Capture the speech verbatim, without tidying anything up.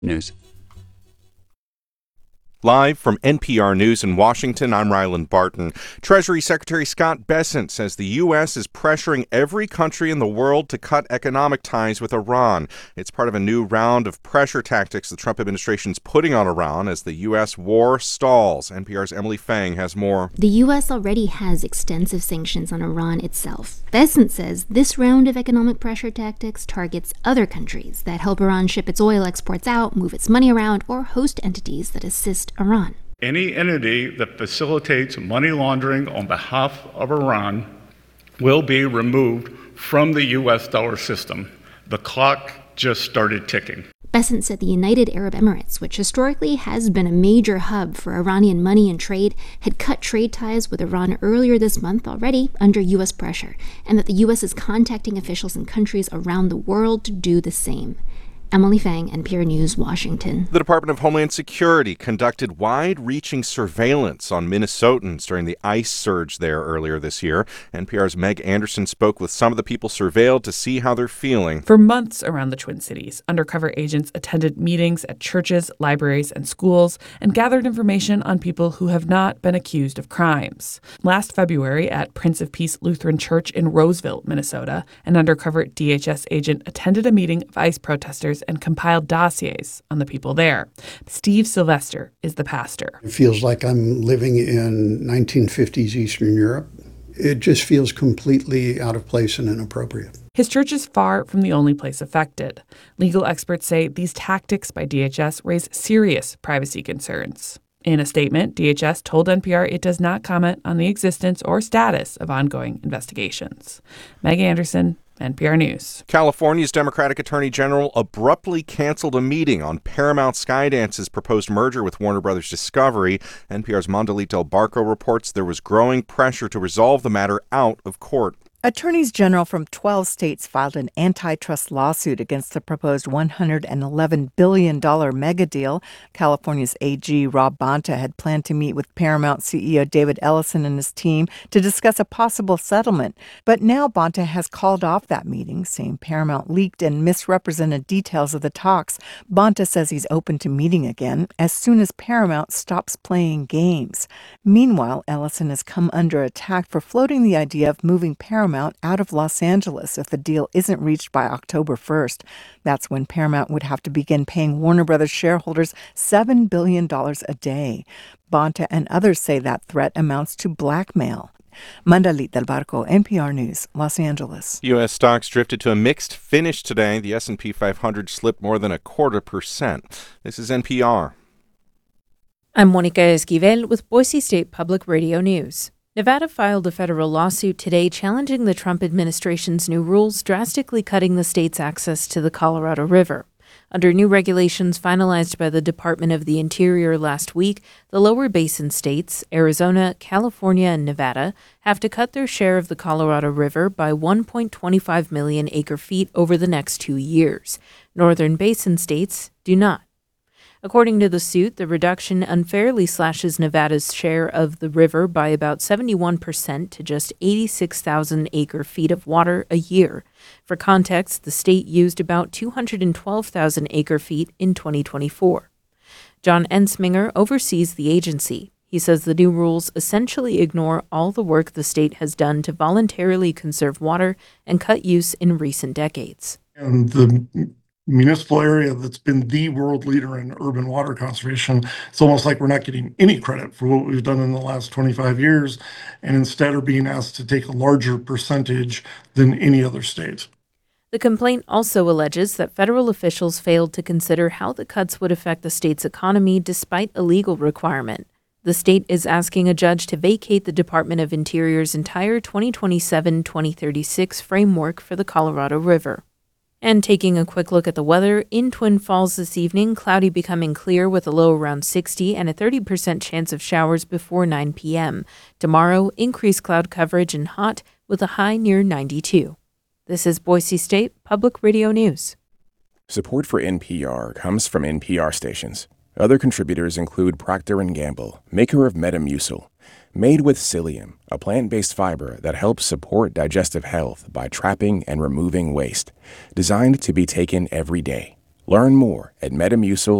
News. Live from N P R News in Washington, I'm Ryland Barton. Treasury Secretary Scott Bessent says the U S is pressuring every country in the world to cut economic ties with Iran. It's part of a new round of pressure tactics the Trump administration's putting on Iran as the U S war stalls. N P R's Emily Fang has more. The U S already has extensive sanctions on Iran itself. Bessent says this round of economic pressure tactics targets other countries that help Iran ship its oil exports out, move its money around, or host entities that assist Iran. Any entity that facilitates money laundering on behalf of Iran will be removed from the U S dollar system. The clock just started ticking. Bessent said the United Arab Emirates, which historically has been a major hub for Iranian money and trade, had cut trade ties with Iran earlier this month already under U S pressure, and that the U S is contacting officials in countries around the world to do the same. Emily Fang, N P R News, Washington. The Department of Homeland Security conducted wide-reaching surveillance on Minnesotans during the ICE surge there earlier this year. N P R's Meg Anderson spoke with some of the people surveilled to see how they're feeling. For months around the Twin Cities, undercover agents attended meetings at churches, libraries, and schools and gathered information on people who have not been accused of crimes. Last February at Prince of Peace Lutheran Church in Roseville, Minnesota, an undercover D H S agent attended a meeting of ICE protesters and compiled dossiers on the people there. Steve Sylvester is the pastor. It feels like I'm living in nineteen fifties Eastern Europe. It just feels completely out of place and inappropriate. His church is far from the only place affected. Legal experts say these tactics by D H S raise serious privacy concerns. In a statement, D H S told N P R it does not comment on the existence or status of ongoing investigations. Meg Anderson, N P R News. California's Democratic Attorney General abruptly canceled a meeting on Paramount Skydance's proposed merger with Warner Brothers Discovery. N P R's Mondelete Del Barco reports there was growing pressure to resolve the matter out of court. Attorneys general from twelve states filed an antitrust lawsuit against the proposed one hundred eleven billion dollars mega deal. California's A G Rob Bonta had planned to meet with Paramount C E O David Ellison and his team to discuss a possible settlement. But now Bonta has called off that meeting, saying Paramount leaked and misrepresented details of the talks. Bonta says he's open to meeting again as soon as Paramount stops playing games. Meanwhile, Ellison has come under attack for floating the idea of moving Paramount out of Los Angeles if the deal isn't reached by October first. That's when Paramount would have to begin paying Warner Brothers shareholders seven billion dollars a day. Bonta and others say that threat amounts to blackmail. Mondelete Del Barco, N P R News, Los Angeles. U S stocks drifted to a mixed finish today. The S and P five hundred slipped more than a quarter percent. This is N P R. I'm Monica Esquivel with Boise State Public Radio News. Nevada filed a federal lawsuit today challenging the Trump administration's new rules drastically cutting the state's access to the Colorado River. Under new regulations finalized by the Department of the Interior last week, the lower basin states, Arizona, California, and Nevada, have to cut their share of the Colorado River by one point two five million acre-feet over the next two years. Northern basin states do not. According to the suit, the reduction unfairly slashes Nevada's share of the river by about seventy-one percent to just eighty-six thousand acre-feet of water a year. For context, the state used about two hundred twelve thousand acre-feet in twenty twenty-four. John Ensminger oversees the agency. He says the new rules essentially ignore all the work the state has done to voluntarily conserve water and cut use in recent decades. And the municipal area that's been the world leader in urban water conservation, it's almost like we're not getting any credit for what we've done in the last twenty-five years, and instead are being asked to take a larger percentage than any other state. The complaint also alleges that federal officials failed to consider how the cuts would affect the state's economy despite a legal requirement. The state is asking a judge to vacate the Department of Interior's entire twenty twenty-seven to twenty thirty-six framework for the Colorado River. And taking a quick look at the weather, in Twin Falls this evening, cloudy becoming clear with a low around sixty and a thirty percent chance of showers before nine p.m. Tomorrow, increased cloud coverage and hot with a high near ninety-two. This is Boise State Public Radio News. Support for N P R comes from N P R stations. Other contributors include Procter and Gamble, maker of Metamucil, made with psyllium, a plant-based fiber that helps support digestive health by trapping and removing waste, designed to be taken every day. Learn more at metamucil